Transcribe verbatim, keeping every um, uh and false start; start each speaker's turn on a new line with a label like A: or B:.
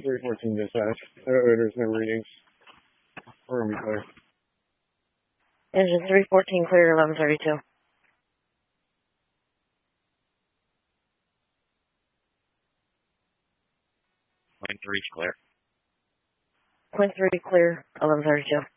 A: three fourteen dispatch. Uh, there's no readings. We're going to be clear.
B: Engine three fourteen clear, eleven thirty-two.
C: Point three clear.
B: Point three clear, eleven thirty-two.